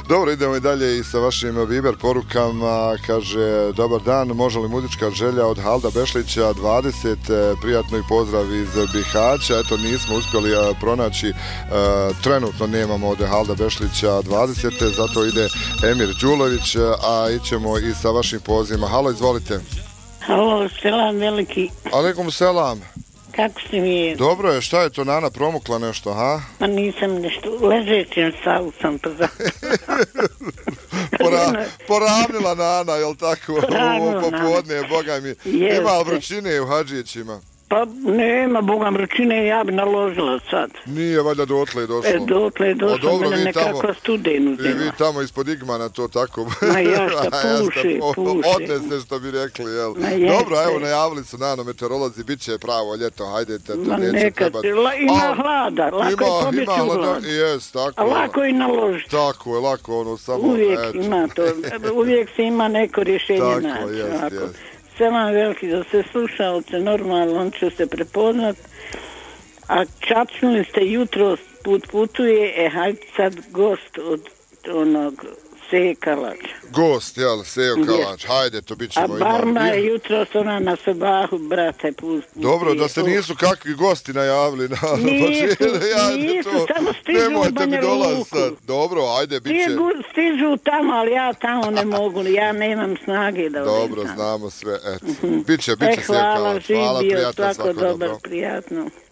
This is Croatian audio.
Dobro, idemo i dalje i sa vašim Viber porukama. Kaže, dobar dan, može li muzička želja od Halda Bešlića 20, prijatno i pozdrav iz Bihaća. Eto, nismo uspjeli pronaći, trenutno nemamo od Halda Bešlića 20, zato ide Emir Đulović, a ićemo i sa vašim pozivima. Halo, izvolite. Halo, selam veliki. Alejkum selam. Kako si mi? Dobro je, šta je to, Nana promukla nešto, ha? Ma nisam nešto, ležećem salu sam pa za... Poravnila Nana, jel tako? Ovo popodne, boga mi. Jeste. Ima vrućine u Hadžićima. Pa nema, Boga vrućine, ja bi naložila sad. Nije valjda dotle došlo. Dotle je došlo, dobro, mene nekakva studenu i vi tamo ispod Igmana to tako. Ma jašta, puši. Odnese što bi rekli, jel? Dobro, evo, najavili su Nano meteorolozi, bit će pravo ljeto, hajdete, to neće trebati. Ima hlada, lako je pobjeći u hlad. Jes, tako. A lako je naložiti. Tako je, lako ono samo... Uvijek ima to, uvijek se ima neko rješenje naći. Tako, jest. Selam veliki za sve slušalce, normalno on će se prepoznat. A čačnuli ste jutro, putuje, hajde sad gost od onog Seje Kalača. Gost, jel, Sejo Kalač, hajde, to bit ćemo imati. A Barma je jutro ona na Sabahu, brate, pusti. Dobro, da se nisu kakvi gosti najavili na nisu, samo stižu u Banja Luku. Dobro, ajde, bit će. Stižu tamo, ali ja tamo ne mogu, ja nemam snage da odem. Dobro, znamo sve, eto. Bit će Sejo Kalač. Hvala, Hvala, živio, prijatno, svako dobar, prijatno.